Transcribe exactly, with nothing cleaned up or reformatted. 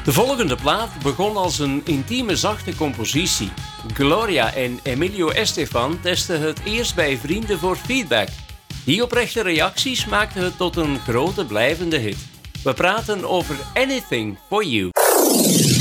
De volgende plaat begon als een intieme zachte compositie. Gloria en Emilio Estefan testen het eerst bij vrienden voor feedback. Die oprechte reacties maakten het tot een grote blijvende hit. We praten over Anything for You.